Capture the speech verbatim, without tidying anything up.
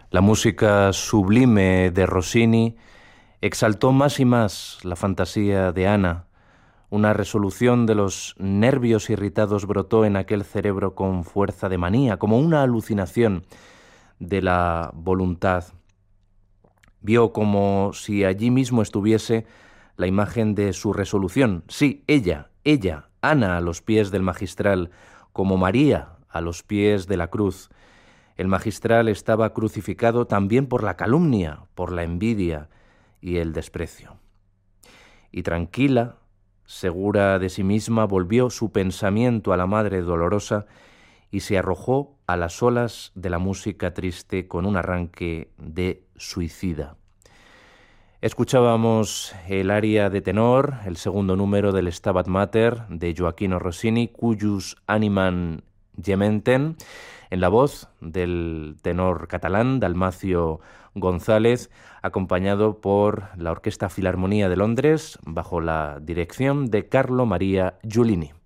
La música sublime de Rossini exaltó más y más la fantasía de Ana. Una resolución de los nervios irritados brotó en aquel cerebro con fuerza de manía, como una alucinación de la voluntad. Vio como si allí mismo estuviese la imagen de su resolución. Sí, ella, ella, Ana a los pies del magistral, como María a los pies de la cruz. El magistral estaba crucificado también por la calumnia, por la envidia y el desprecio. Y tranquila, segura de sí misma, volvió su pensamiento a la Madre Dolorosa y se arrojó a las olas de la música triste con un arranque de suicida. Escuchábamos el aria de tenor, el segundo número del Stabat Mater de Gioachino Rossini, Cujus animam gementen, en la voz del tenor catalán Dalmacio González, acompañado por la Orquesta Filarmonía de Londres, bajo la dirección de Carlo Maria Giulini.